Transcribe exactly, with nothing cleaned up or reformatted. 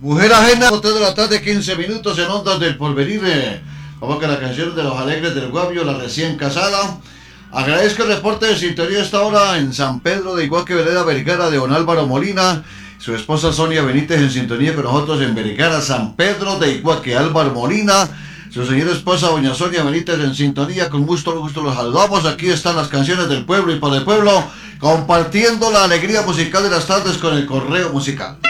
Mujer ajena, tres de la tarde, quince minutos en Ondas del Porvenir. Como que la canción de los alegres del Guavio, la recién casada. Agradezco el reporte de sintonía a esta hora en San Pedro de Iguaque, Vereda Vergara, de don Álvaro Molina. Su esposa Sonia Benítez en sintonía con nosotros en Vergara, San Pedro de Iguaque. Álvaro Molina, su señora esposa doña Sonia Benítez en sintonía. Con gusto, gusto los saludamos. Aquí están las canciones del pueblo y para el pueblo, compartiendo la alegría musical de las tardes con el correo musical.